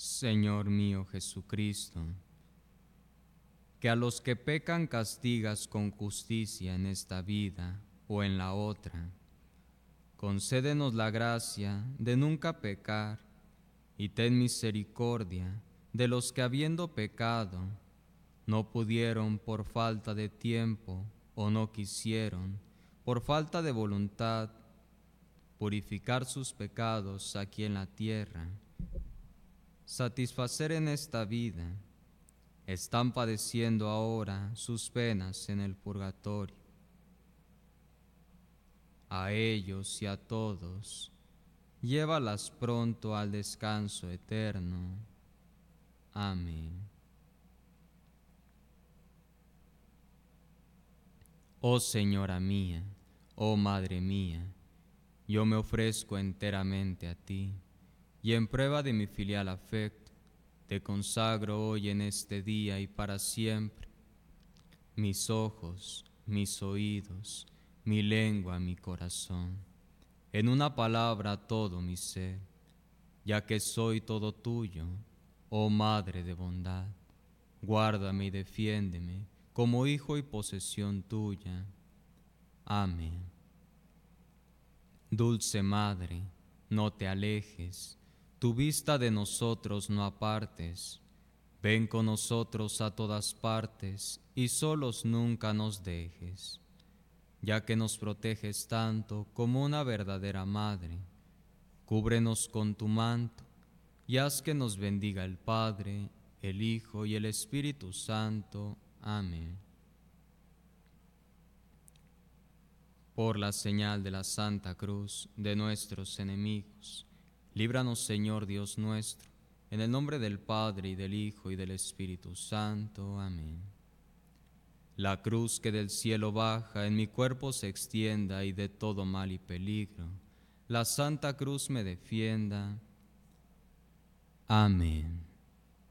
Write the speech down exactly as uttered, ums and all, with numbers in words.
Señor mío Jesucristo, que a los que pecan castigas con justicia en esta vida o en la otra, concédenos la gracia de nunca pecar y ten misericordia de los que habiendo pecado no pudieron por falta de tiempo o no quisieron por falta de voluntad purificar sus pecados aquí en la tierra, satisfacer en esta vida, están padeciendo ahora sus penas en el purgatorio. A ellos y a todos, llévalas pronto al descanso eterno. Amén. Oh Señora mía, oh Madre mía, yo me ofrezco enteramente a ti, y en prueba de mi filial afecto, te consagro hoy en este día y para siempre mis ojos, mis oídos, mi lengua, mi corazón, en una palabra todo mi ser, ya que soy todo tuyo, oh Madre de bondad, guárdame y defiéndeme como hijo y posesión tuya. Amén. Dulce Madre, no te alejes, tu vista de nosotros no apartes, ven con nosotros a todas partes y solos nunca nos dejes, ya que nos proteges tanto como una verdadera madre. Cúbrenos con tu manto y haz que nos bendiga el Padre, el Hijo y el Espíritu Santo. Amén. Por la señal de la Santa Cruz de nuestros enemigos, líbranos, Señor Dios nuestro, en el nombre del Padre, y del Hijo, y del Espíritu Santo. Amén. La cruz que del cielo baja en mi cuerpo se extienda, y de todo mal y peligro la Santa Cruz me defienda. Amén.